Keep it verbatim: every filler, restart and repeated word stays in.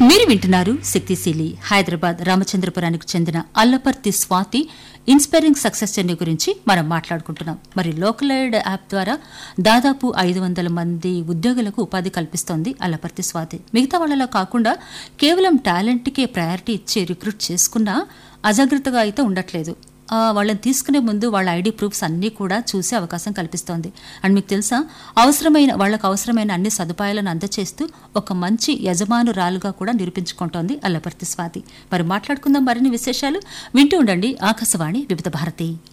మీరు వింటున్నారు శక్తిశీలి. హైదరాబాద్ రామచంద్రపురానికి చెందిన Allaparthi Swathi inspiring success journey గురించి మనం మాట్లాడుకుంటున్నాం. మరి లోకల్ ఎయిడ్ యాప్ ద్వారా దాదాపు ఐదు వందల మంది ఉద్యోగులకు ఉపాధి కల్పిస్తోంది అల్లపర్తి స్వాతి. మిగతా వాళ్ళలా కాకుండా కేవలం టాలెంట్కే ప్రయారిటీ ఇచ్చి రిక్రూట్ చేసుకున్నా అజాగ్రత్తగా అయితే ఉండట్లేదు. వాళ్ళని తీసుకునే ముందు వాళ్ళ ఐడి ప్రూఫ్స్ అన్నీ కూడా చూసే అవకాశం కల్పిస్తోంది. అండ్ మీకు తెలుసా, అవసరమైన వాళ్ళకు అవసరమైన అన్ని సదుపాయాలను అందచేస్తూ ఒక మంచి యజమానురాలుగా కూడా నిరూపించుకుంటోంది అల్లపర్తి స్వాతి. మరి మాట్లాడుకుందాం మరిన్ని విశేషాలు. వింటూ ఉండండి ఆకాశవాణి వివిధ భారతి.